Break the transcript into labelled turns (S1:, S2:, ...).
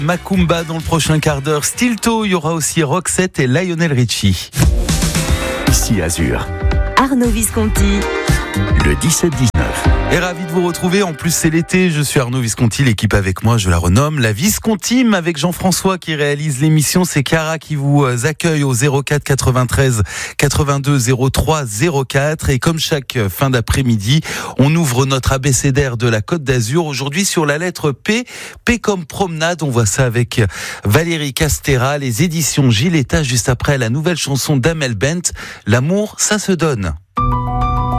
S1: Macumba dans le prochain quart d'heure. Stilto, il y aura aussi Roxette et Lionel Richie.
S2: Ici Azur,
S3: Arnaud Visconti.
S2: le 17-19.
S1: Et ravi de vous retrouver. En plus, c'est l'été. Je suis Arnaud Visconti. L'équipe avec moi, je la renomme la Viscontime avec Jean-François qui réalise l'émission. C'est Cara qui vous accueille au 04 93 82 03 04. Et comme chaque fin d'après-midi, on ouvre notre abécédaire de la Côte d'Azur. Aujourd'hui, sur la lettre P. P comme promenade. On voit ça avec Valérie Castera, les éditions Giletta, juste après la nouvelle chanson d'Amel Bent. L'amour, ça se donne.